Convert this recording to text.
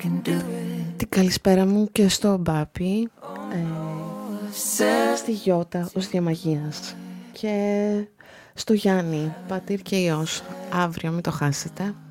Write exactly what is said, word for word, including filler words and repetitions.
Την καλησπέρα μου και στο Μπάπη, ε, στη Γιώτα ως διαμαγείας και στο Γιάννη, πατήρ και ιός. Αύριο μην το χάσετε.